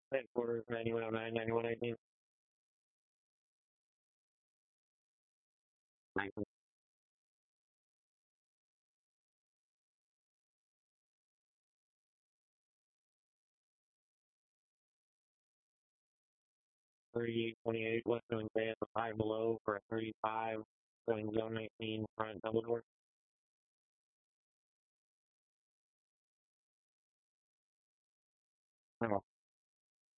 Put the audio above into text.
Headquarters 9109, 9118. 3828 West Owen Bay at the 5 below for a 35, going zone 19, front double door.